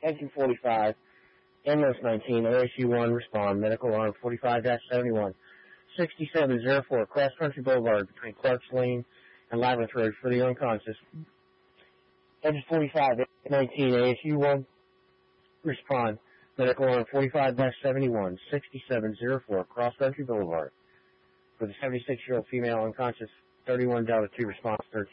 Engine 45, Ambulance 19, ASU 1, respond. Medical alarm 45-71, 6704, Cross Country Boulevard between Clarks Lane and Labyrinth Road for the unconscious. Engine 45, 19, ASU 1, respond. Medical alarm 45-71, 6704, Cross Country Boulevard for the 76-year-old female unconscious. 31 Delta 2 response 13.